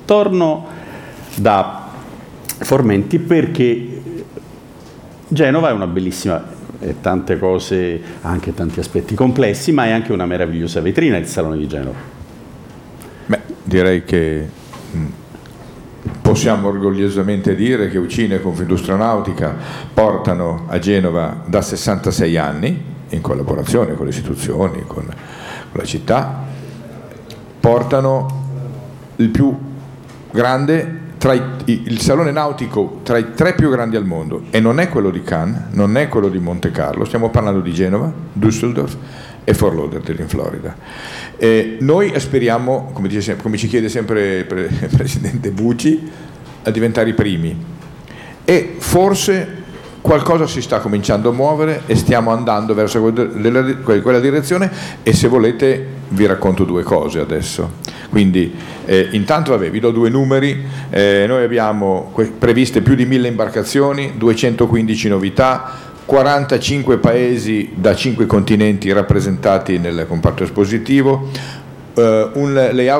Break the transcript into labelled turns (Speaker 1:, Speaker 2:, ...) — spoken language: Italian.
Speaker 1: Torno da Formenti perché Genova è una bellissima, tante cose, anche tanti aspetti complessi, ma è anche una meravigliosa vetrina il Salone di Genova.
Speaker 2: Beh, direi che possiamo orgogliosamente dire che Ucine e Confindustria Nautica portano a Genova da 66 anni, in collaborazione con le istituzioni, con la città, portano il più grande, il salone nautico tra i 3 più grandi al mondo, e non è quello di Cannes, non è quello di Monte Carlo, stiamo parlando di Genova, Düsseldorf e Fort Lauderdale in Florida. Noi aspiriamo, come ci chiede sempre il presidente Bucci, a diventare i primi, e forse qualcosa si sta cominciando a muovere e stiamo andando verso quella direzione, e se volete vi racconto 2 cose adesso. Quindi intanto vi do 2 numeri. Noi abbiamo previste più di 1000 imbarcazioni, 215 novità, 45 paesi da 5 continenti rappresentati nel comparto espositivo, un layout